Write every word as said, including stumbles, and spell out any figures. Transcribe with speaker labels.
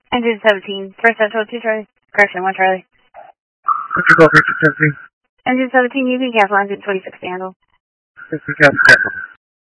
Speaker 1: Engine seventeen, first Central, two Charlie. Correction, one Charlie.
Speaker 2: What's your call, Engine seventeen?
Speaker 1: Engine seventeen, you can cancel engine twenty-six to handle.
Speaker 2: Yes, we can cancel.